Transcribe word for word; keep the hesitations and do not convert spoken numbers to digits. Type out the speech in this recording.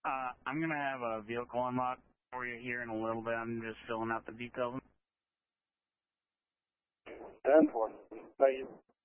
Uh, I'm going to have a vehicle unlocked for you here in a little bit. I'm just filling out the details. ten four. Thank you.